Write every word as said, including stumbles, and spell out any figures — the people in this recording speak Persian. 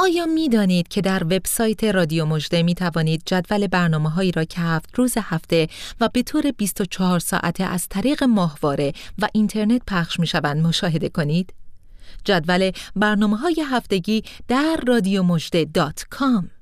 آیا می دانید که در وبسایت رادیو مژده می توانید جدول برنامه‌هایی را که هفت روز هفته و به طور بیست و چهار ساعته از طریق ماهواره و اینترنت پخش می شوند مشاهده کنید؟ جدول برنامه‌های هفتگی در رادیو مژده دات کام